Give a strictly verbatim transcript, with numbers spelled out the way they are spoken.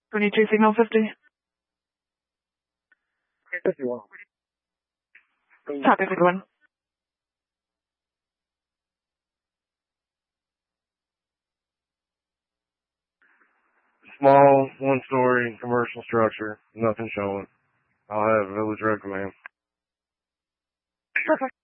twenty-two signal fifty. fifty-one. Copy fifty-one. Small, one-story commercial structure. Nothing showing. I'll have village road command. Perfect.